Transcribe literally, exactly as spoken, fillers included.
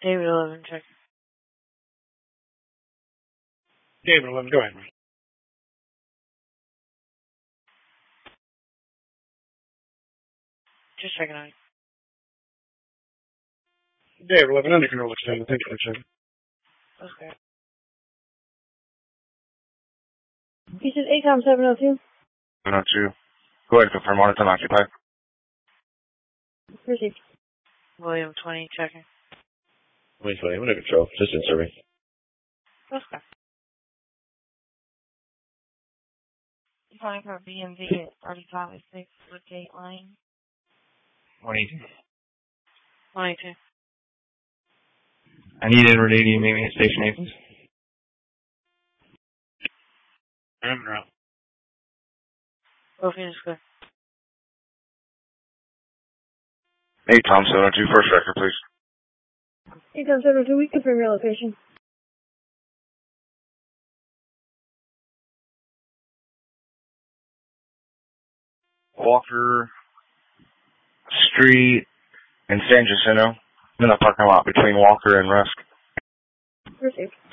David eleven, check. David eleven, go ahead, man. Just checking on you. David eleven, under control extended. Thank you for checking. Okay. This is A COM seven oh two. seven oh two. Go ahead and confirm on it's unoccupied. Received. William twenty, checking. William twenty, under control. Assistant serving. Okay. Calling for B M V at thirty-five oh six Woodgate Lane. one eighteen. one eighteen. I need Edward eighty, maybe at Station eight, please. I'm out. Both units clear. Hey, Tom seven oh two, first record, please. A COM seven oh two, we confirm your location. Walker Street in San Jacinto, in the parking lot between Walker and Rusk. Received.